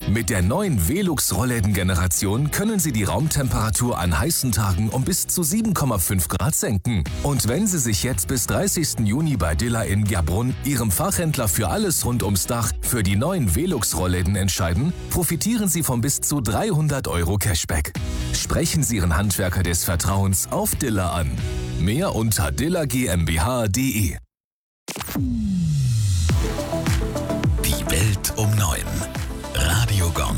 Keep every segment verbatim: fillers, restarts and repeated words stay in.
Mit der neuen Velux-Rollläden-Generation können Sie die Raumtemperatur an heißen Tagen um bis zu sieben Komma fünf Grad senken. Und wenn Sie sich jetzt bis dreißigsten Juni bei Dilla in Gerbrunn, Ihrem Fachhändler für alles rund ums Dach, für die neuen Velux-Rollläden entscheiden, profitieren Sie von bis zu dreihundert Euro Cashback. Sprechen Sie Ihren Handwerker des Vertrauens auf Dilla an. Mehr unter dilla GmbH punkt de. Die Welt um neun. Radio Gong.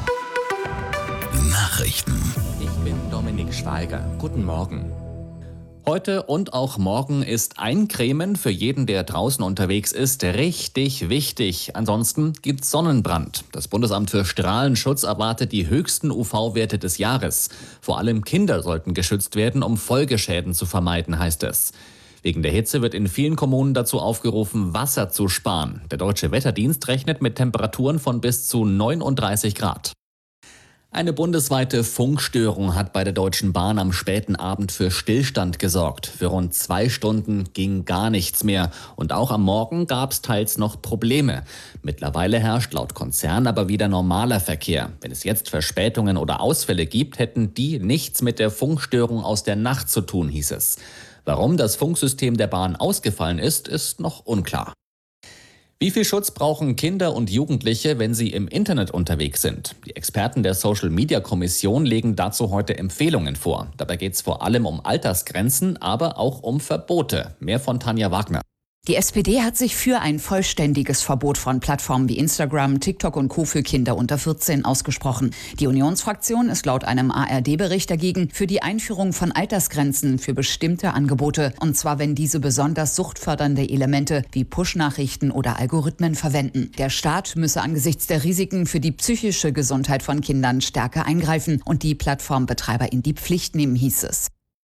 Nachrichten. Ich bin Dominik Schweiger. Guten Morgen. Heute und auch morgen ist Eincremen für jeden, der draußen unterwegs ist, richtig wichtig. Ansonsten gibt's Sonnenbrand. Das Bundesamt für Strahlenschutz erwartet die höchsten U V-Werte des Jahres. Vor allem Kinder sollten geschützt werden, um Folgeschäden zu vermeiden, heißt es. Wegen der Hitze wird in vielen Kommunen dazu aufgerufen, Wasser zu sparen. Der Deutsche Wetterdienst rechnet mit Temperaturen von bis zu neununddreißig Grad. Eine bundesweite Funkstörung hat bei der Deutschen Bahn am späten Abend für Stillstand gesorgt. Für rund zwei Stunden ging gar nichts mehr. Und auch am Morgen gab es teils noch Probleme. Mittlerweile herrscht laut Konzern aber wieder normaler Verkehr. Wenn es jetzt Verspätungen oder Ausfälle gibt, hätten die nichts mit der Funkstörung aus der Nacht zu tun, hieß es. Warum das Funksystem der Bahn ausgefallen ist, ist noch unklar. Wie viel Schutz brauchen Kinder und Jugendliche, wenn sie im Internet unterwegs sind? Die Experten der Social-Media-Kommission legen dazu heute Empfehlungen vor. Dabei geht es vor allem um Altersgrenzen, aber auch um Verbote. Mehr von Tanja Wagner. Die S P D hat sich für ein vollständiges Verbot von Plattformen wie Instagram, TikTok und Co. für Kinder unter vierzehn ausgesprochen. Die Unionsfraktion ist laut einem A R D-Bericht dagegen für die Einführung von Altersgrenzen für bestimmte Angebote. Und zwar, wenn diese besonders suchtfördernde Elemente wie Push-Nachrichten oder Algorithmen verwenden. Der Staat müsse angesichts der Risiken für die psychische Gesundheit von Kindern stärker eingreifen und die Plattformbetreiber in die Pflicht nehmen, hieß es.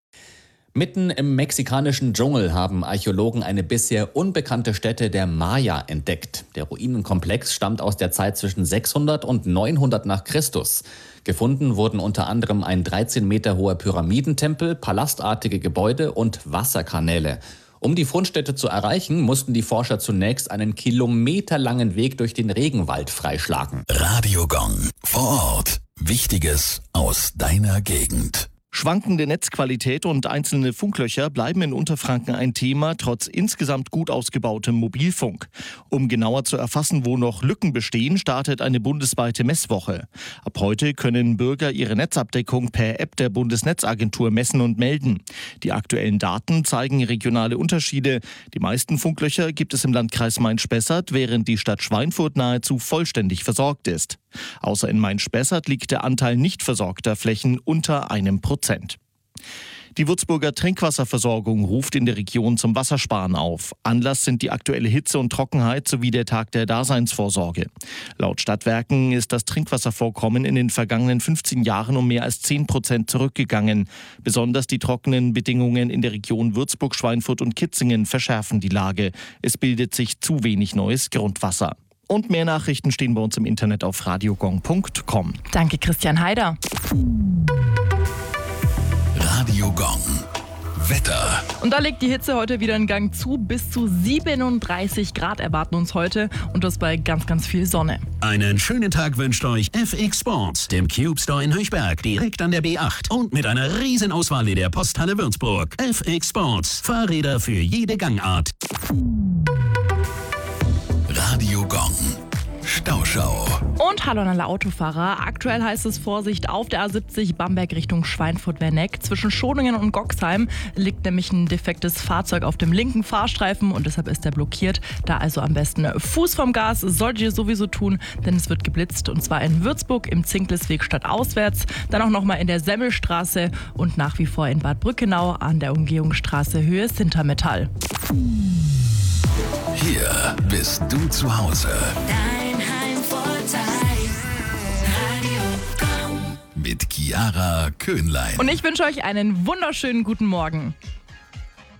Mitten im mexikanischen Dschungel haben Archäologen eine bisher unbekannte Stätte der Maya entdeckt. Der Ruinenkomplex stammt aus der Zeit zwischen sechshundert und neunhundert nach Christus. Gefunden wurden unter anderem ein dreizehn Meter hoher Pyramidentempel, palastartige Gebäude und Wasserkanäle. Um die Fundstätte zu erreichen, mussten die Forscher zunächst einen kilometerlangen Weg durch den Regenwald freischlagen. Radio Gong. Vor Ort. Wichtiges aus deiner Gegend. Schwankende Netzqualität und einzelne Funklöcher bleiben in Unterfranken ein Thema, trotz insgesamt gut ausgebautem Mobilfunk. Um genauer zu erfassen, wo noch Lücken bestehen, startet eine bundesweite Messwoche. Ab heute können Bürger ihre Netzabdeckung per App der Bundesnetzagentur messen und melden. Die aktuellen Daten zeigen regionale Unterschiede. Die meisten Funklöcher gibt es im Landkreis Main-Spessart, während die Stadt Schweinfurt nahezu vollständig versorgt ist. Außer in Main-Spessart liegt der Anteil nicht versorgter Flächen unter einem Prozent. Die Würzburger Trinkwasserversorgung ruft in der Region zum Wassersparen auf. Anlass sind die aktuelle Hitze und Trockenheit sowie der Tag der Daseinsvorsorge. Laut Stadtwerken ist das Trinkwasservorkommen in den vergangenen fünfzehn Jahren um mehr als zehn Prozent zurückgegangen. Besonders die trockenen Bedingungen in der Region Würzburg, Schweinfurt und Kitzingen verschärfen die Lage. Es bildet sich zu wenig neues Grundwasser. Und mehr Nachrichten stehen bei uns im Internet auf radiogong punkt com. Danke, Christian Haider. Radio Gong. Wetter. Und da legt die Hitze heute wieder einen Gang zu. Bis zu siebenunddreißig Grad erwarten uns heute und das bei ganz, ganz viel Sonne. Einen schönen Tag wünscht euch F X Sports, dem Cube Store in Höchberg, direkt an der B acht und mit einer riesen Auswahl in der Posthalle Würzburg. F X Sports, Fahrräder für jede Gangart. Radio Gong. Stauschau. Und hallo an alle Autofahrer. Aktuell heißt es Vorsicht auf der A siebzig Bamberg Richtung Schweinfurt-Werneck. Zwischen Schoningen und Goxheim liegt nämlich ein defektes Fahrzeug auf dem linken Fahrstreifen und deshalb ist er blockiert. Da also am besten Fuß vom Gas, solltet ihr sowieso tun, denn es wird geblitzt und zwar in Würzburg im Zinklesweg stadtauswärts, dann auch nochmal in der Semmelstraße und nach wie vor in Bad Brückenau an der Umgehungsstraße Höhe Sintermetall. Hier bist du zu Hause. Dein Heimvorteil. Radio Gong. Mit Chiara Köhnlein. Und ich wünsche euch einen wunderschönen guten Morgen.